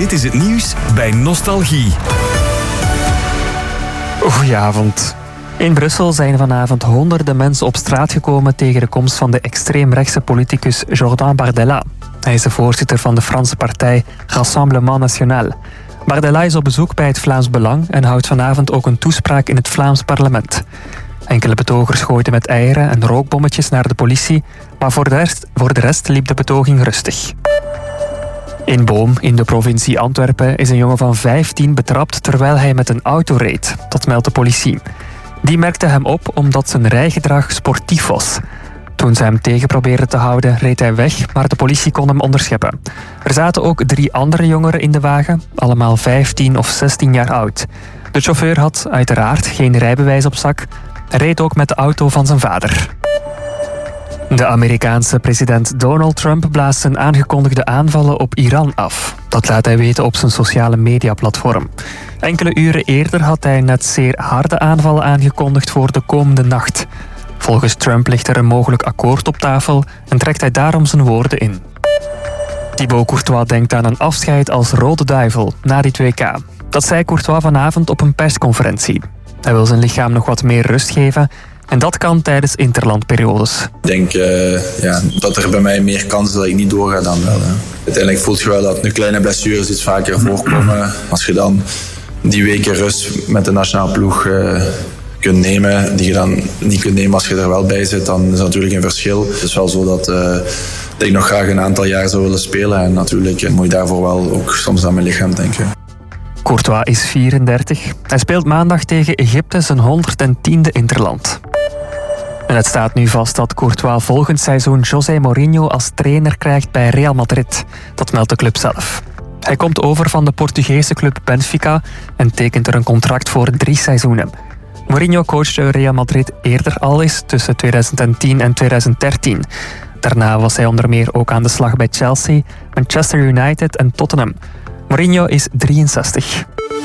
Dit is het nieuws bij Nostalgie. Goedenavond. In Brussel zijn vanavond honderden mensen op straat gekomen tegen de komst van de extreemrechtse politicus Jordan Bardella. Hij is de voorzitter van de Franse partij Rassemblement National. Bardella is op bezoek bij het Vlaams Belang en houdt vanavond ook een toespraak in het Vlaams parlement. Enkele betogers gooiden met eieren en rookbommetjes naar de politie, maar voor de rest liep de betoging rustig. In Boom, in de provincie Antwerpen, is een jongen van 15 betrapt terwijl hij met een auto reed. Dat meldt de politie. Die merkte hem op omdat zijn rijgedrag sportief was. Toen ze hem tegen probeerden te houden, reed hij weg, maar de politie kon hem onderscheppen. Er zaten ook 3 andere jongeren in de wagen, allemaal 15 of 16 jaar oud. De chauffeur had uiteraard geen rijbewijs op zak. Hij reed ook met de auto van zijn vader. De Amerikaanse president Donald Trump blaast zijn aangekondigde aanvallen op Iran af. Dat laat hij weten op zijn sociale mediaplatform. Enkele uren eerder had hij net zeer harde aanvallen aangekondigd voor de komende nacht. Volgens Trump ligt er een mogelijk akkoord op tafel en trekt hij daarom zijn woorden in. Thibaut Courtois denkt aan een afscheid als rode duivel na dit WK. Dat zei Courtois vanavond op een persconferentie. Hij wil zijn lichaam nog wat meer rust geven en dat kan tijdens interlandperiodes. Ik denk dat er bij mij meer kans is dat ik niet doorga dan wel. Hè. Uiteindelijk voelt je wel dat nu kleine blessures iets vaker voorkomen. Als je dan die weken rust met de nationale ploeg kunt nemen, die je dan niet kunt nemen als je er wel bij zit, dan is dat natuurlijk een verschil. Het is wel zo dat ik nog graag een aantal jaar zou willen spelen en natuurlijk moet je daarvoor wel ook soms aan mijn lichaam denken. Courtois is 34. Hij speelt maandag tegen Egypte zijn 110e interland. En het staat nu vast dat Courtois volgend seizoen José Mourinho als trainer krijgt bij Real Madrid. Dat meldt de club zelf. Hij komt over van de Portugese club Benfica en tekent er een contract voor 3 seizoenen. Mourinho coachte Real Madrid eerder al eens tussen 2010 en 2013. Daarna was hij onder meer ook aan de slag bij Chelsea, Manchester United en Tottenham. Mourinho is 63.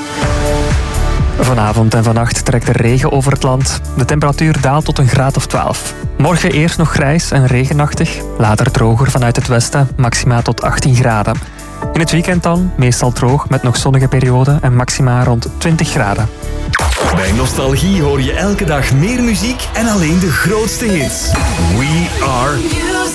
Vanavond en vannacht trekt er regen over het land. De temperatuur daalt tot een graad of 12. Morgen eerst nog grijs en regenachtig. Later droger vanuit het westen, maxima tot 18 graden. In het weekend dan, meestal droog met nog zonnige perioden en maxima rond 20 graden. Bij Nostalgie hoor je elke dag meer muziek en alleen de grootste hits. We are